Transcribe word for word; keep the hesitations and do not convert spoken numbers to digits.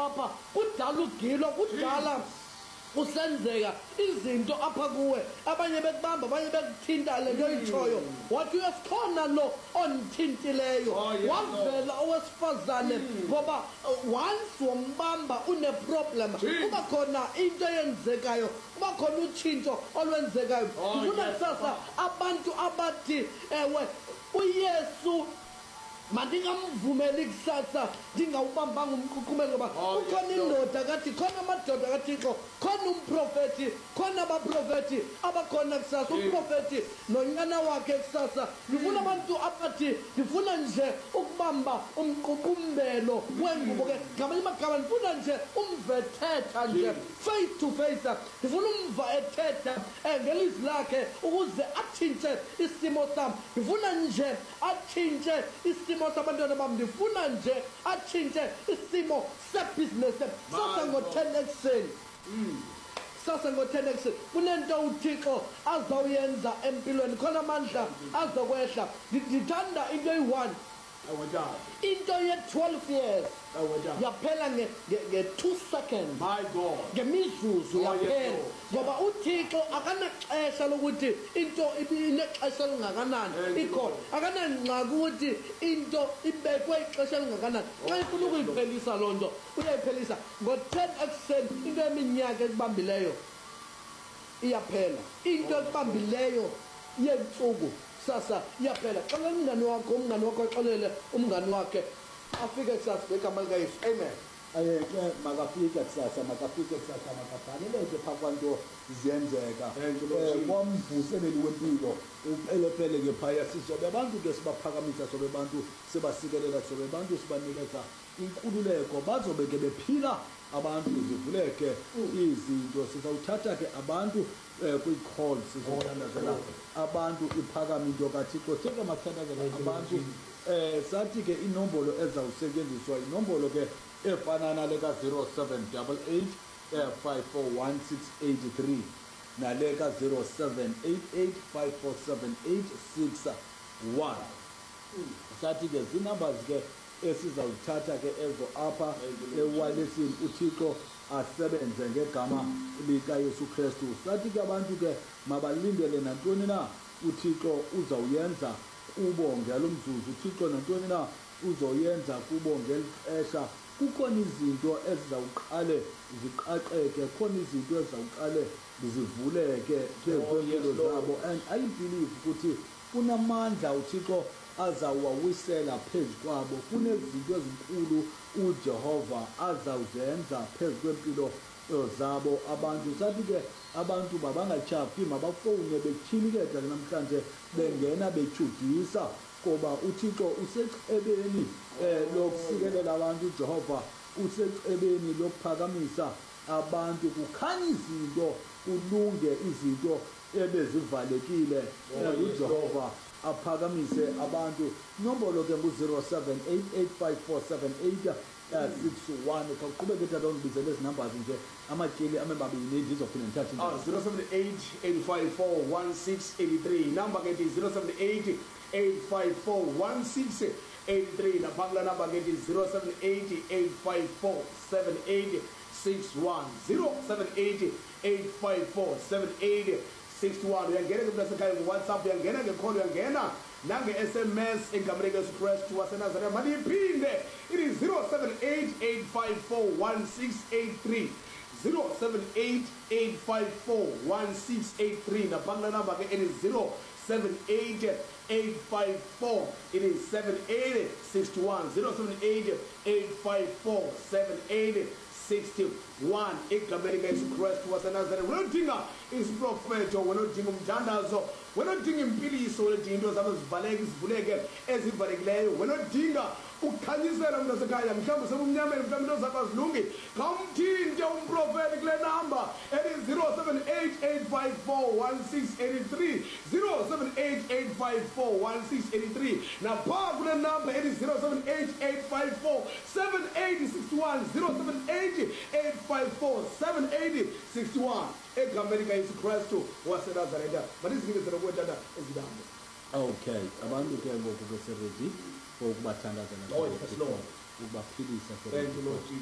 apha kudala ugilo kudala usenzeka izinto apha kuwe abanye bekubamba abanye bekuthinta le nto oyitshoyo wathi uyasikhona lo ondithintileyo wavela owesifazane ngoba once wombamba uneproblem kuba khona into eyenzekayo kuba khona utshintsho olwenzekayo ufuna kusasa abantu abathi ewe uYesu mandingamvumeli kusasa ndingawubambanga umququmelo ngoba ukhona indoda kathi khona amadoda kaThixo khona umprofeti khona abaprofeti abakhona kusasa umprofeti nonyana wakhe kusasa ndifuna abantu abathi ndifuna nje ukubamba umququmbelo wengubo ke ngamanye amagama ndifuna nje umvethetha nje face to face ndifuna umva ethetha ngelizwi lakhe ukuze athintshe isimo sami ndifuna nje athintshe isimo sabantwana bam ndifuna nje atshintshe isimo sebhizinesi sasa ngo-ten ekuseni sasa ngo-ten ekuseni kunento uThixo azawuyenza empilweni khona amandla azokwehla ndithanda into eyi-one into ye-twelve years yaphela nge-two seconds ngemizuzu yaphela ngoba uThixo akanaxesha lokuthi into inexesha elingakanani ikhona akanangxaki ukuthi into ibekwe ixesha elingakanani xa ifuna ukuyiphelisa loo nto uyayiphelisa ngo-ten ekuseni into eminyaka ekubambileyo iyaphela into ekubambileyo yentsuku sasa iyaphela xela umngani wakho umngani wakho axelele umngani wakhe afike kusasa ngegama likaYesu amen ayeke makafike kusasa makafike kusasa makabhaleleke phaa kwanto ziyenzeka kwamvuseleli wempilo uphelephele ke phaya sizobe abantu ke sibaphakamisa sobe bantu sibasikelela sobe bantu sibanikeza inkululeko bazobe ke bephila abantu zivuleke izinto sizawuthatha ke abantu kwi-call sizothandazela abantu iphakama into kaThixo sike mathandazela abantu eh sathi ke inombolo ezawusetyenziswa inombolo ke efana nale ka zero seven eight eight five four one six eight three nale ka zero seven eight eight five four seven eight six one sathi ke zinumbers ke esizawuthatha ke ezo apha ewalesini uThixo asebenze ngegama lika Yesu Kristu sathi ke abantu ke mabalindele nantoni na uThixo uzawuyenza kubo ngelomzuzu uThixo nantoni na uzoyenza kubo ngelixesha kukhona izinto ezizawuqale ziqaqeke khona izinto ezizawuqale zivuleke kwempilo zabo and I believe ukuthi kunamandla uThixo azawuwisela phezu kwabo kunezinto ezinkulu uJehova azawuzenza phezu kwempilo zabo abantu sathi ke abantu babangachafi mabafowune bethinikeza namhlanje bengena bejudisa ngoba uThixo usecebeni lokusikelela abantu uJehova usecebeni lokuphakamisa abantu kukhanya izinto kulunge izinto ebezivalekile uJehova aphakamise abantu nombolo ke ngu zero seven eight eight five four seven eight six one kaqhubeke tata ngibizele lezi numbers nje amatyeli amembabini ndizofuna ndithathe ah zero seven eight eight five four one six eight three number ke zero seven eight eight five four one six eight three na bangla number ke zero seven eight eight five four seven eight six one zero seven eight eight five four seven eight six one uyangena kuMlasekhaya ku WhatsApp uyangena ngecall uyangena nange S M S egameni likaYesu Kristu waseNazaretha maliphinde it is zero seven eight eight five four one six eight three zero seven eight eight five four one six eight three na bangla number ke it is zero seven eight eight five four it is seven eight six one zero seven eight eight five four seven eight sixty-one egameni likaYesu Kristu waseNazaretha wenodinga isiprofeto wenodinga umthandazo wenodinga impiliso wenodinga into zabo zivaleke zivuleke ezivalekileyo wenodinga ukukhanyisela uMlasekhaya mhlawumbe sebumnyameni mhlawumbe into zakho azilungi kamthinte umprofeti kule number it is zero seven eight eight five four one six eight three zero seven eight eight five four one six eight three napha kule number it is zero seven eight eight five four seven eight six one zero seven eight eight five four seven eight six one egameni likaYesu Kristu waseNazaretha malizinikisele kuwetata ezidambe okay abantu ke ngoku ke seredi for ukubathandaza ukubaphilisa thank you Lord